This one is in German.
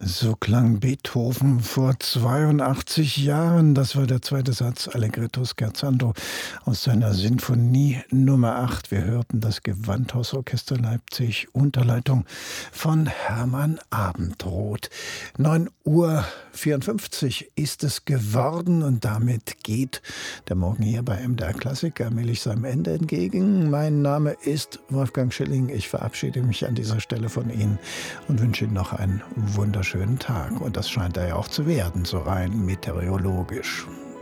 So klang Beethoven vor 82 Jahren. Das war der zweite Satz Allegretto scherzando aus seiner Sinfonie Nummer 8. Wir hörten das Gewandhausorchester Leipzig unter Leitung von Hermann Abendroth. 9:54 Uhr ist es geworden und damit geht der Morgen hier bei MDR Klassik allmählich seinem Ende entgegen. Mein Name ist Wolfgang Schilling. Ich verabschiede mich an dieser Stelle von Ihnen und wünsche Ihnen noch einen wunderschönen Tag. Und das scheint er ja auch zu werden, so rein meteorologisch.